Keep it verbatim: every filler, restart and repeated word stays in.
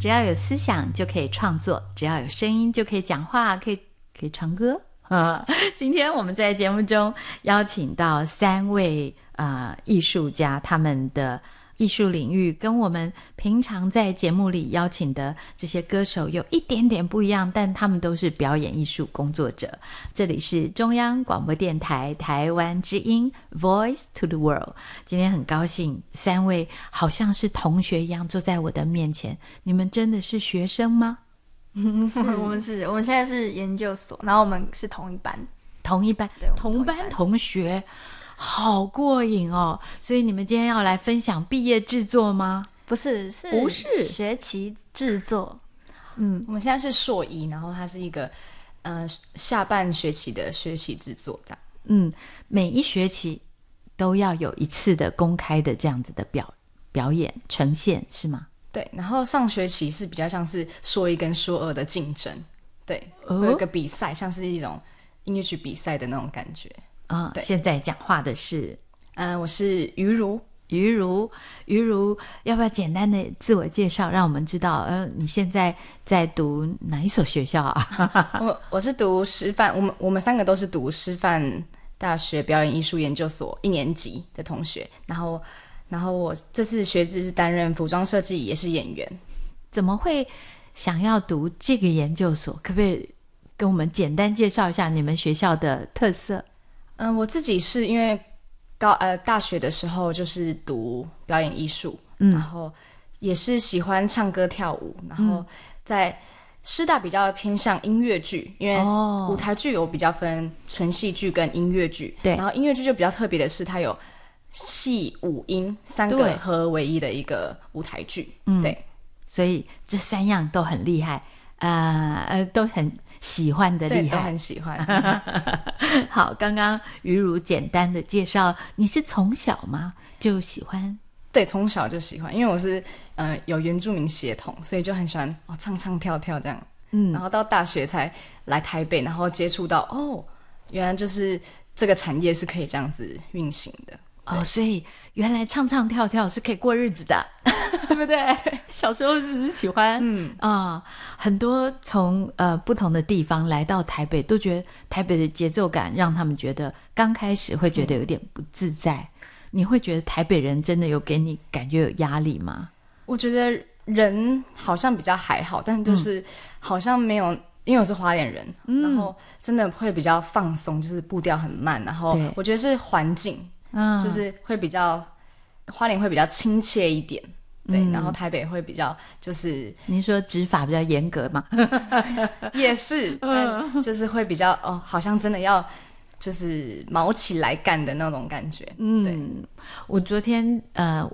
只要有思想就可以创作，只要有声音就可以讲话，可以可以唱歌。今天我们在节目中邀请到三位呃艺术家，他们的艺术领域跟我们平常在节目里邀请的这些歌手有一点点不一样，但他们都是表演艺术工作者。这里是中央广播电台台湾之音 Voice to the World。 今天很高兴三位好像是同学一样坐在我的面前。你们真的是学生吗？ 是我们是我们现在是研究所，然后我们是同一班。 同一班， 对， 同班同学，好过瘾哦！所以你们今天要来分享毕业制作吗？ 不是，是不是学期制作。 嗯，我们现在是硕一，然后它是一个呃下半学期的学期制作这样。 嗯，每一学期都要有一次的公开的这样子的表表演呈现，是吗？ 对，然后上学期是比较像是硕一跟硕二的竞争，对， 哦、 会有一个比赛，像是一种音乐剧比赛的那种感觉。 啊、嗯，现在讲话的是， 嗯、呃，我是于如， 于如，于如，要不要简单的自我介绍，让我们知道，呃，你现在在读哪一所学校啊？ 我我是读师范，我们我们三个都是读师范大学表演艺术研究所一年级的同学，然后，然后我这次学制是担任服装设计，也是演员。 怎么会想要读这个研究所？可不可以跟我们简单介绍一下你们学校的特色？ 嗯，我自己是因为高呃大学的时候就是读表演艺术，嗯，然后也是喜欢唱歌跳舞，然后在师大比较偏向音乐剧，因为舞台剧有比较分纯戏剧跟音乐剧，对，然后音乐剧就比较特别的是它有戏舞音三个合为一的一个舞台剧，嗯，对， 所以这三样都很厉害，呃呃，都很喜欢的厉害， 对，都很喜欢。 好，刚刚于如简单的介绍，你是从小吗就喜欢？ 对，从小就喜欢，因为我是呃有原住民血统，所以就很喜欢哦唱唱跳跳这样。嗯，然后到大学才来台北，然后接触到哦，原来就是这个产业是可以这样子运行的。 哦，所以原来唱唱跳跳是可以过日子的，对不对？对，小时候只是喜欢，嗯啊、呃，很多从呃不同的地方来到台北，都觉得台北的节奏感让他们觉得刚开始会觉得有点不自在。嗯、你会觉得台北人真的有给你感觉有压力吗？ 我觉得人好像比较还好，但就是好像没有。嗯，因为我是花莲人，嗯、然后真的会比较放松，就是步调很慢，然后我觉得是环境。嗯，就是会比较花莲会比较亲切一点，对，嗯、然后台北会比较就是您说执法比较严格吗？ 也是，但就是会比较哦，好像真的要就是毛起来干的那种感觉。嗯，对， 我昨天呃